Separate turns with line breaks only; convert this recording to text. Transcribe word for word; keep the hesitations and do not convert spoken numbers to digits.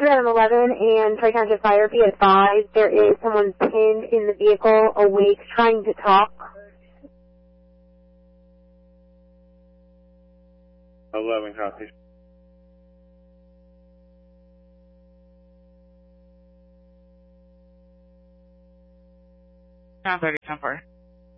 Adam eleven and Tri-Township Fire, be advised there is someone pinned in the vehicle, awake, trying to talk.
eleven copies.
nine thirty, ten four.